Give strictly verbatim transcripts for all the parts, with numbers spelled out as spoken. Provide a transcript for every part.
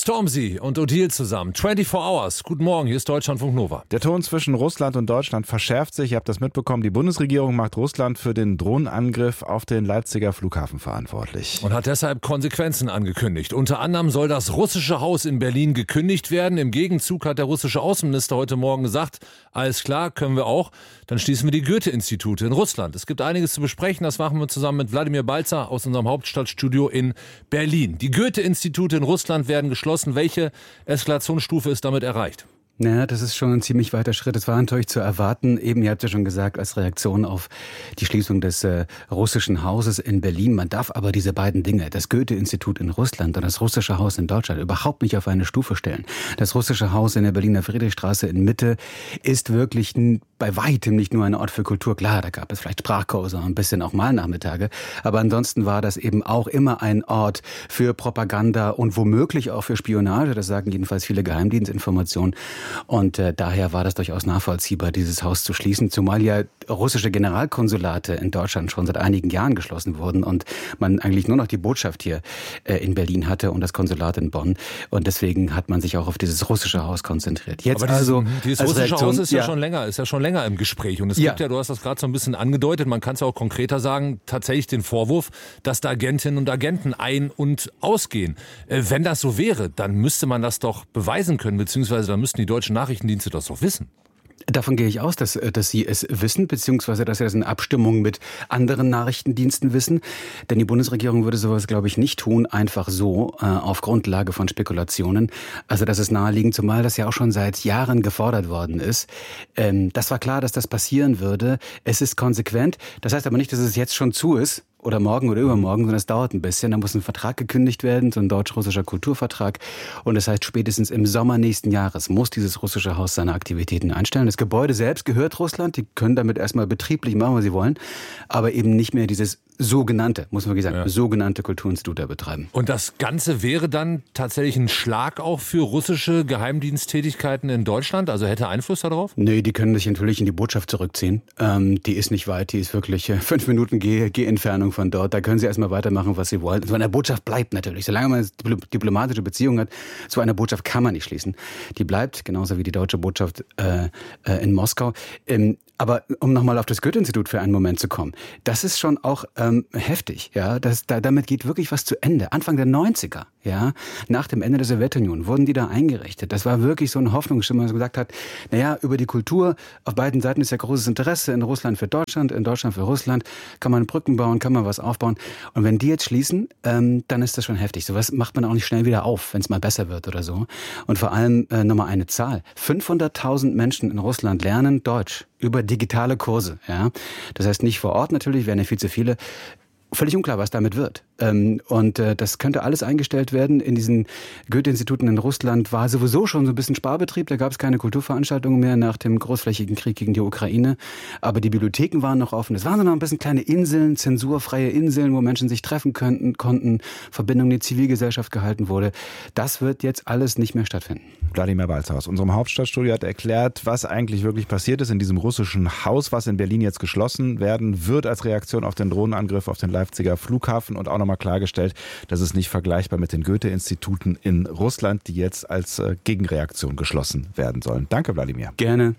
Stormzy und Odile zusammen. vierundzwanzig Hours. Guten Morgen, hier ist Deutschlandfunk Nova. Der Ton zwischen Russland und Deutschland verschärft sich. Ihr habt das mitbekommen. Die Bundesregierung macht Russland für den Drohnenangriff auf den Leipziger Flughafen verantwortlich. Und hat deshalb Konsequenzen angekündigt. Unter anderem soll das russische Haus in Berlin gekündigt werden. Im Gegenzug hat der russische Außenminister heute Morgen gesagt, alles klar, können wir auch. Dann schließen wir die Goethe-Institute in Russland. Es gibt einiges zu besprechen. Das machen wir zusammen mit Wladimir Balzer aus unserem Hauptstadtstudio in Berlin. Die Goethe-Institute in Russland werden geschlossen. Welche Eskalationsstufe ist damit erreicht? Naja, das ist schon ein ziemlich weiter Schritt. Es war natürlich zu erwarten, eben, ihr habt ja schon gesagt, als Reaktion auf die Schließung des äh, russischen Hauses in Berlin. Man darf aber diese beiden Dinge, das Goethe-Institut in Russland und das russische Haus in Deutschland, überhaupt nicht auf eine Stufe stellen. Das russische Haus in der Berliner Friedrichstraße in Mitte ist wirklich n- bei weitem nicht nur ein Ort für Kultur. Klar, da gab es vielleicht Sprachkurse und ein bisschen auch Malnachmittage. Aber ansonsten war das eben auch immer ein Ort für Propaganda und womöglich auch für Spionage. Das sagen jedenfalls viele Geheimdienstinformationen. Und äh, daher war das durchaus nachvollziehbar, dieses Haus zu schließen, zumal ja russische Generalkonsulate in Deutschland schon seit einigen Jahren geschlossen wurden und man eigentlich nur noch die Botschaft hier äh, in Berlin hatte und das Konsulat in Bonn. Und deswegen hat man sich auch auf dieses russische Haus konzentriert. Jetzt Aber dieses, also dieses als russische Reaktion, Haus ist ja, ja schon länger, ist ja schon länger im Gespräch. Und es Ja. gibt ja, du hast das gerade so ein bisschen angedeutet, man kann es ja auch konkreter sagen, tatsächlich den Vorwurf, dass da Agentinnen und Agenten ein- und ausgehen. Äh, wenn das so wäre, dann müsste man das doch beweisen können, beziehungsweise dann müssten die deutschen Nachrichtendienste das doch wissen. Davon gehe ich aus, dass, dass Sie es wissen, beziehungsweise dass Sie das in Abstimmung mit anderen Nachrichtendiensten wissen. Denn die Bundesregierung würde sowas, glaube ich, nicht tun, einfach so, äh, auf Grundlage von Spekulationen. Also das ist naheliegend, zumal das ja auch schon seit Jahren gefordert worden ist. Ähm, das war klar, dass das passieren würde. Es ist konsequent. Das heißt aber nicht, dass es jetzt schon zu ist. Oder morgen oder übermorgen, sondern es dauert ein bisschen. Da muss ein Vertrag gekündigt werden, so ein deutsch-russischer Kulturvertrag. Und das heißt, spätestens im Sommer nächsten Jahres muss dieses russische Haus seine Aktivitäten einstellen. Das Gebäude selbst gehört Russland. Die können damit erstmal betrieblich machen, was sie wollen. Aber eben nicht mehr dieses sogenannte, muss man sagen, ja. sogenannte Kulturinstitut da betreiben. Und das Ganze wäre dann tatsächlich ein Schlag auch für russische Geheimdiensttätigkeiten in Deutschland? Also hätte Einfluss darauf? Nee, die können sich natürlich in die Botschaft zurückziehen. Ähm, die ist nicht weit, die ist wirklich äh, fünf Minuten Geh- Geh-Entfernung von dort. Da können sie erstmal weitermachen, was sie wollen. So eine Botschaft bleibt natürlich. Solange man eine diplomatische Beziehung hat, so eine Botschaft kann man nicht schließen. Die bleibt, genauso wie die deutsche Botschaft äh, äh, in Moskau. Ähm, Aber um nochmal auf das Goethe-Institut für einen Moment zu kommen, das ist schon auch ähm, heftig. Ja, das, da, damit geht wirklich was zu Ende. Anfang der neunziger, ja, nach dem Ende der Sowjetunion, wurden die da eingerichtet. Das war wirklich so ein Hoffnungsschimmer, dass man gesagt hat, naja, über die Kultur, auf beiden Seiten ist ja großes Interesse, in Russland für Deutschland, in Deutschland für Russland, kann man Brücken bauen, kann man was aufbauen. Und wenn die jetzt schließen, ähm, dann ist das schon heftig. Sowas macht man auch nicht schnell wieder auf, wenn es mal besser wird oder so. Und vor allem äh, nochmal eine Zahl. fünfhunderttausend Menschen in Russland lernen Deutsch über digitale Kurse, ja. Das heißt nicht vor Ort natürlich, wären ja viel zu viele. Völlig unklar, was damit wird. Ähm, und äh, das könnte alles eingestellt werden. In diesen Goethe-Instituten in Russland war sowieso schon so ein bisschen Sparbetrieb. Da gab es keine Kulturveranstaltungen mehr nach dem großflächigen Krieg gegen die Ukraine. Aber die Bibliotheken waren noch offen. Es waren so noch ein bisschen kleine Inseln, zensurfreie Inseln, wo Menschen sich treffen könnten, konnten, Verbindung in die Zivilgesellschaft gehalten wurde. Das wird jetzt alles nicht mehr stattfinden. Wladimir Balzer aus unserem Hauptstadtstudio hat erklärt, was eigentlich wirklich passiert ist in diesem russischen Haus, was in Berlin jetzt geschlossen werden wird als Reaktion auf den Drohnenangriff auf den Leipziger Flughafen und auch nochmal klargestellt, dass es nicht vergleichbar mit den Goethe-Instituten in Russland, die jetzt als äh, Gegenreaktion geschlossen werden sollen. Danke, Wladimir. Gerne.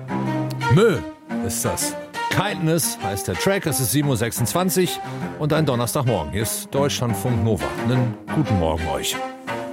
Mö ist das. Kindness heißt der Track, es ist sieben Uhr sechsundzwanzig und ein Donnerstagmorgen. Hier ist Deutschlandfunk Nova. Einen guten Morgen euch.